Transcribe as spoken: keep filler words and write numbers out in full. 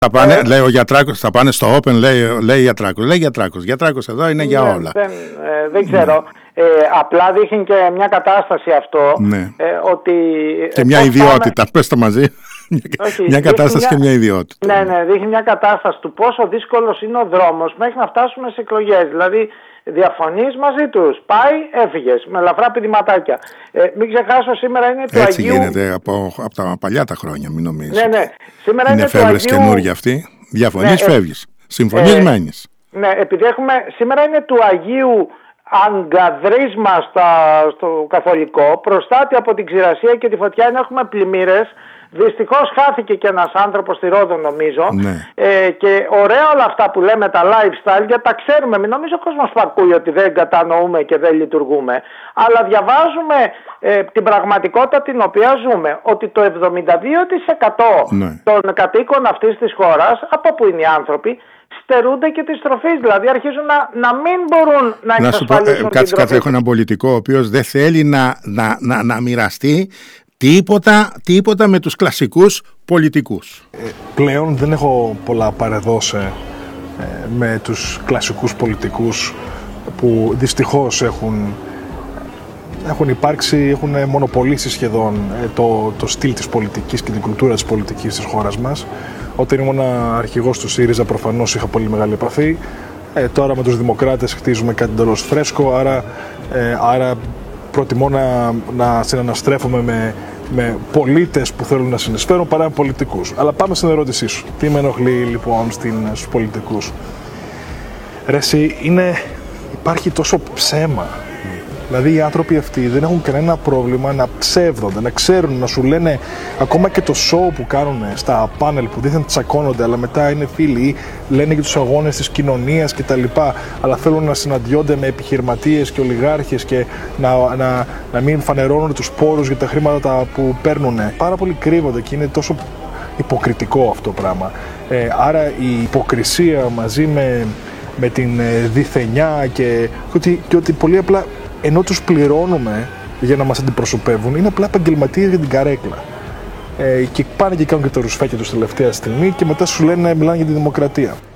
Θα πάνε, ε, λέει ο Γιατράκος, θα πάνε στο Open, λέει, λέει Γιατράκος. Λέει Γιατράκος. Γιατράκος εδώ είναι ναι, για όλα. Δεν, ε, δεν ξέρω. Ναι. Ε, απλά δείχνει και μια κατάσταση αυτό. Ναι. Ε, ότι, και μια ιδιότητα. Πάμε... Πες το μαζί. Όχι, μια κατάσταση μια... και μια ιδιότητα. Ναι, ναι, δείχνει μια κατάσταση του πόσο δύσκολος είναι ο δρόμος μέχρι να φτάσουμε σε εκλογές. Δηλαδή, διαφωνείς μαζί τους. Πάει, έφυγες. Με ελαφρά πηδηματάκια. Ε, μην ξεχάσω, σήμερα είναι του Έτσι Αγίου. Έτσι γίνεται από, από τα παλιά τα χρόνια, μην νομίζεις. Ναι, ναι. Σήμερα είναι είναι φεύγες Αγίου... καινούργια αυτή. Διαφωνείς, ναι, φεύγεις. Συμφωνείς, ε, μένεις. Ναι, επειδή έχουμε. Σήμερα είναι του Αγίου Αγκαδρίσμα στο καθολικό. Προστάτη από την ξηρασία και τη φωτιά. Είναι, έχουμε πλημμύρες. Δυστυχώς χάθηκε και ένας άνθρωπος στη Ρόδο, νομίζω. Ναι. Ε, και ωραία όλα αυτά που λέμε, τα lifestyle, γιατί τα ξέρουμε. Μην νομίζω ο κόσμος που ακούει ότι δεν κατανοούμε και δεν λειτουργούμε. Αλλά διαβάζουμε ε, την πραγματικότητα την οποία ζούμε. Ότι το εβδομήντα δύο τοις εκατό ναι. των κατοίκων αυτής της χώρας, από που είναι οι άνθρωποι, στερούνται και τη τροφή. Δηλαδή αρχίζουν να, να μην μπορούν να εξασφαλίσουν την τροφή. Κάτσε, κάτσε, έχω έναν πολιτικό ο οποίος δεν θέλει να, να, να, να μοιραστεί Τίποτα, τίποτα με τους κλασικούς πολιτικούς. Ε, πλέον δεν έχω πολλά παρεδώσει ε, με τους κλασικούς πολιτικούς που δυστυχώς έχουν, έχουν υπάρξει, έχουν μονοπολίσει σχεδόν ε, το, το στυλ της πολιτικής και την κουλτούρα της πολιτικής της χώρας μας. Όταν ήμουν αρχηγός του ΣΥΡΙΖΑ προφανώς είχα πολύ μεγάλη επαφή. Ε, τώρα με τους δημοκράτες χτίζουμε κάτι εντελώς φρέσκο, άρα, ε, άρα προτιμώ να, να συναναστρέφομαι με, με πολίτες που θέλουν να συνεισφέρουν παρά με πολιτικούς. Αλλά πάμε στην ερώτησή σου. Τι με ενοχλεί λοιπόν στην, στους πολιτικούς? Ρε εσύ, είναι, υπάρχει τόσο ψέμα. Δηλαδή οι άνθρωποι αυτοί δεν έχουν κανένα πρόβλημα να ψεύδονται, να ξέρουν, να σου λένε ακόμα και το show που κάνουν στα πάνελ που δίθεν τσακώνονται, αλλά μετά είναι φίλοι, λένε και τους αγώνες της κοινωνίας κτλ. Αλλά θέλουν να συναντιόνται με επιχειρηματίες και ολιγάρχες και να, να, να μην φανερώνουν τους πόρους για τα χρήματα που παίρνουν. Πάρα πολύ κρύβονται και είναι τόσο υποκριτικό αυτό το πράγμα. Ε, άρα η υποκρισία μαζί με, με την ε, διθενιά και, και, ότι, και ότι πολύ απλά ενώ τους πληρώνουμε για να μας αντιπροσωπεύουν, είναι απλά επαγγελματίες για την καρέκλα. Ε, και πάνε και κάνουν και το ρουσφέκι τους τελευταία στιγμή και μετά σου λένε, μιλάνε για τη δημοκρατία.